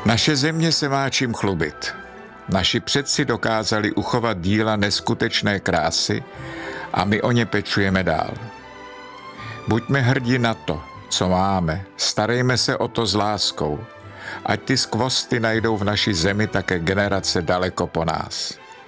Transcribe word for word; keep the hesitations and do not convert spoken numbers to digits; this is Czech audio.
Naše země se má čím chlubit. Naši předci dokázali uchovat díla neskutečné krásy a my o ně pečujeme dál. Buďme hrdí na to, co máme, starejme se o to s láskou, ať ty skvosty najdou v naší zemi také generace daleko po nás.